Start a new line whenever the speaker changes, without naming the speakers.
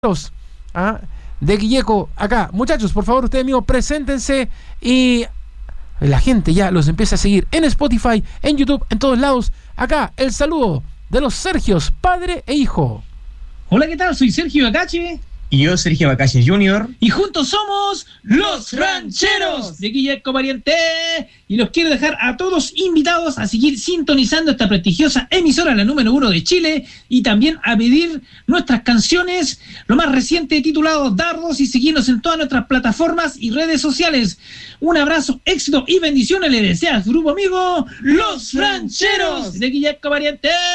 de Quilleco acá. Muchachos, por favor, ustedes mismos preséntense y la gente ya los empieza a seguir en Spotify, en YouTube, en todos lados. Acá el saludo de los Sergios, padre e hijo.
Hola, ¿qué tal? Soy Sergio Bacache.
Y yo, Sergio Bacache Jr.
Y juntos somos los Rancheros de Quilleco, pariente. Y los quiero dejar a todos invitados a seguir sintonizando esta prestigiosa emisora, la número 1 de Chile, y también a pedir nuestras canciones, lo más reciente titulado Dardos, y seguirnos en todas nuestras plataformas y redes sociales. Un abrazo, éxito y bendiciones le desea a su grupo amigo, los Rancheros de Quilleco, pariente.